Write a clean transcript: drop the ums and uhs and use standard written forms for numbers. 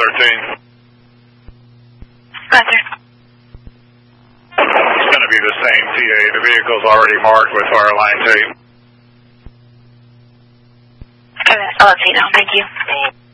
13. Roger. It's going to be the same TA. The vehicle's already marked with fire line tape. Okay, I'll let you know. Thank you.